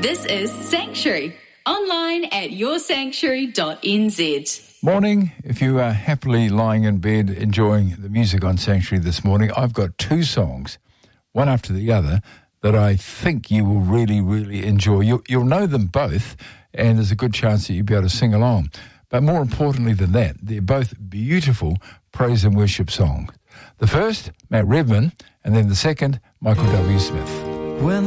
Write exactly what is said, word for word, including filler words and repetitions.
This is Sanctuary, online at your sanctuary dot n z. Morning. If you are happily lying in bed enjoying the music on Sanctuary this morning, I've got two songs, one after the other, that I think you will really, really enjoy. You'll, you'll know them both, and there's a good chance that you'll be able to sing along. But more importantly than that, they're both beautiful praise and worship songs. The first, Matt Redman, and then the second, Michael W. Smith. When